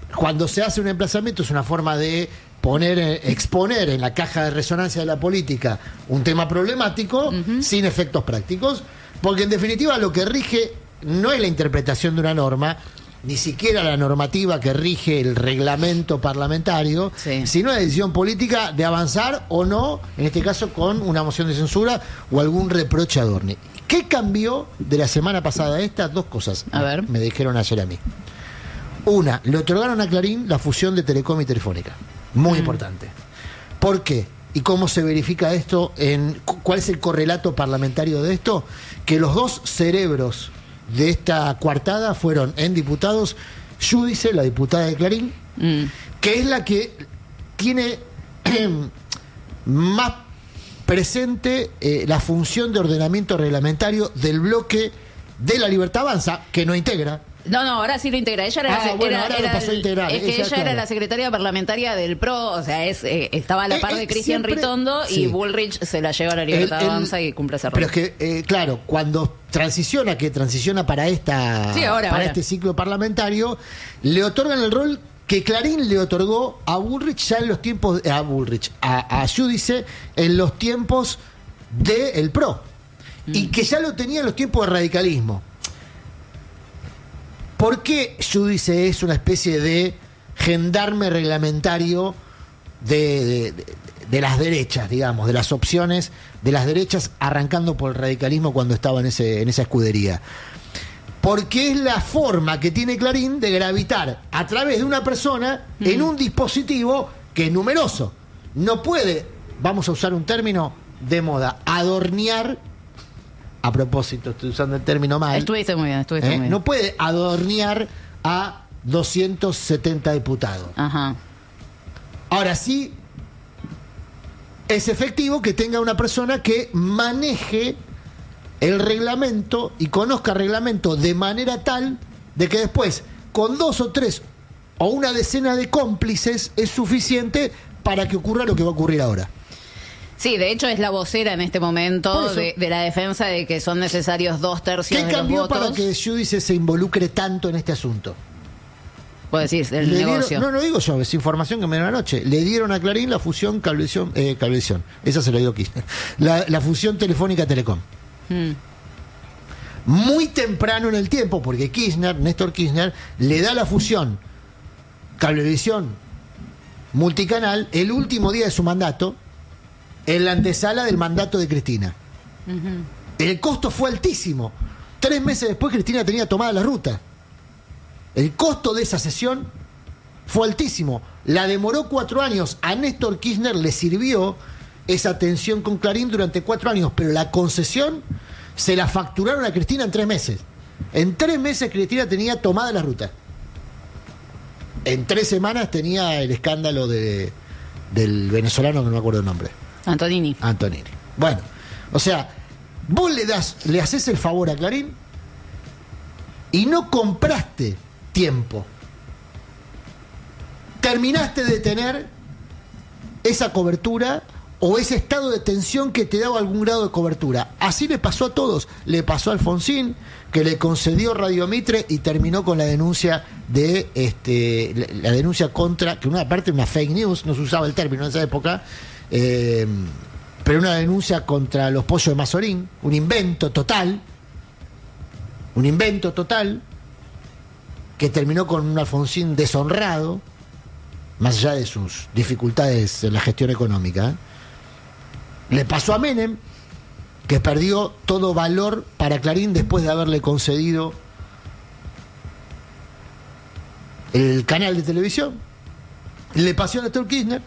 cuando se hace un emplazamiento es una forma de exponer en la caja de resonancia de la política un tema problemático sin efectos prácticos, porque en definitiva lo que rige no es la interpretación de una norma, ni siquiera la normativa que rige el reglamento parlamentario, sino la decisión política de avanzar o no, en este caso con una moción de censura o algún reproche a Adorni. ¿Qué cambió de la semana pasada a esta? Dos cosas me dijeron ayer a mí. Una, le otorgaron a Clarín la fusión de Telecom y Telefónica. Muy importante. ¿Por qué? ¿Y cómo se verifica esto? ¿Cuál es el correlato parlamentario de esto? Que los dos cerebros de esta coartada fueron en diputados Giudice, la diputada de Clarín, que es la que tiene más presente la función de ordenamiento reglamentario del bloque de La Libertad Avanza, que no integra. No, ahora sí lo integra. Ella era pasó a integrar. Es que ella era la secretaria parlamentaria del PRO, o sea, estaba a la par de Cristian Ritondo y Bullrich se la lleva a La Libertad Avanza y cumple ese rol. Pero es que, claro, cuando transiciona para este ciclo parlamentario, le otorgan el rol que Clarín le otorgó a Bullrich ya en los tiempos, a Giudice en los tiempos del PRO, y que ya lo tenía en los tiempos de radicalismo. ¿Por qué Giudice es una especie de gendarme reglamentario de las derechas, digamos, de las opciones de las derechas, arrancando por el radicalismo cuando estaba en esa escudería? Porque es la forma que tiene Clarín de gravitar a través de una persona en un dispositivo que es numeroso. No puede, vamos a usar un término de moda, adornear. A propósito, estoy usando el término mal. Estuviste muy bien. No puede adornear a 270 diputados. Ahora sí, es efectivo que tenga una persona que maneje el reglamento y conozca el reglamento de manera tal de que después, con 2 o 3 o una decena de cómplices, es suficiente para que ocurra lo que va a ocurrir ahora. Sí, de hecho es la vocera en este momento de la defensa de que son necesarios 2/3 de los votos. ¿Qué cambió para que Giudice se involucre tanto en este asunto? Puedes decir, el negocio. No digo yo, es información que me dio anoche. Le dieron a Clarín la fusión Cablevisión. Esa se la dio Kirchner. La fusión Telefónica-Telecom. Muy temprano en el tiempo, porque Néstor Kirchner, le da la fusión Cablevisión multicanal el último día de su mandato, en la antesala del mandato de Cristina. El costo fue altísimo. 3 meses después Cristina tenía tomada la ruta. El costo de esa sesión fue altísimo. La demoró 4 años. A Néstor Kirchner le sirvió esa tensión con Clarín durante 4 años, pero la concesión se la facturaron a Cristina en 3 meses. En 3 meses Cristina tenía tomada la ruta. En 3 semanas tenía el escándalo del venezolano que no me acuerdo el nombre. Antonini. Bueno, o sea, vos le haces el favor a Clarín y no compraste tiempo. Terminaste de tener esa cobertura o ese estado de tensión que te daba algún grado de cobertura. Así le pasó a todos. Le pasó a Alfonsín, que le concedió Radio Mitre y terminó con la denuncia la denuncia contra, que una parte una fake news, no se usaba el término en esa época, pero una denuncia contra los pollos de Mazorín, un invento total, que terminó con un Alfonsín deshonrado, más allá de sus dificultades en la gestión económica. Le pasó a Menem, que perdió todo valor para Clarín después de haberle concedido el canal de televisión. Le pasó a Néstor Kirchner.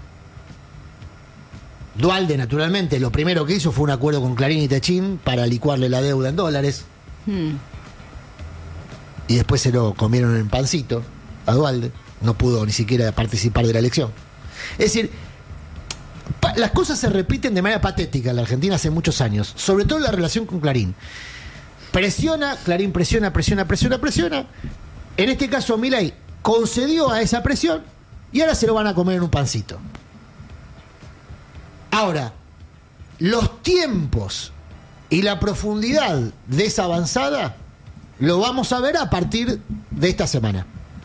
Duhalde, naturalmente, lo primero que hizo fue un acuerdo con Clarín y Techín para licuarle la deuda en dólares. Y después se lo comieron en pancito a Duhalde. No pudo ni siquiera participar de la elección. Es decir, las cosas se repiten de manera patética en la Argentina hace muchos años, sobre todo en la relación con Clarín. Clarín presiona. En este caso, Milei concedió a esa presión y ahora se lo van a comer en un pancito. Ahora, los tiempos y la profundidad de esa avanzada lo vamos a ver a partir de esta semana.